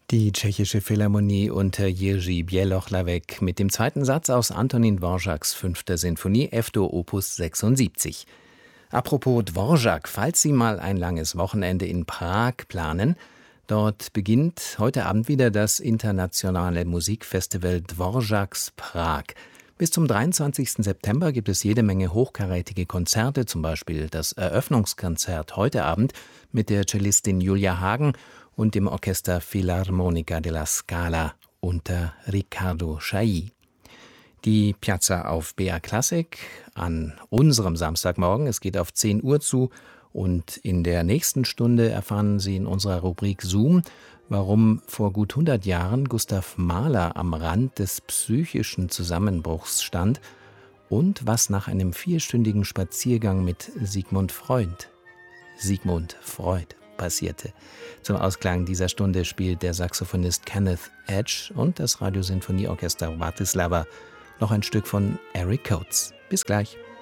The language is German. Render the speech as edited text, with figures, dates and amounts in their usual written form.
Die Tschechische Philharmonie unter Jiří Bělohlávek mit dem zweiten Satz aus Antonín Dvořáks 5. Sinfonie F-Dur Opus 76. Apropos Dvořák, falls Sie mal ein langes Wochenende in Prag planen, dort beginnt heute Abend wieder das internationale Musikfestival Dvořáks Prag. Bis zum 23. September gibt es jede Menge hochkarätige Konzerte, zum Beispiel das Eröffnungskonzert heute Abend mit der Cellistin Julia Hagen und dem Orchester Filarmonica della Scala unter Riccardo Chailly. Die Piazza auf BR Classic an unserem Samstagmorgen. Es geht auf 10 Uhr zu und in der nächsten Stunde erfahren Sie in unserer Rubrik Zoom, warum vor gut 100 Jahren Gustav Mahler am Rand des psychischen Zusammenbruchs stand und was nach einem 4-stündigen Spaziergang mit Sigmund Freud passierte. Zum Ausklang dieser Stunde spielt der Saxophonist Kenneth Edge und das Radiosinfonieorchester Bratislava noch ein Stück von Eric Coates. Bis gleich.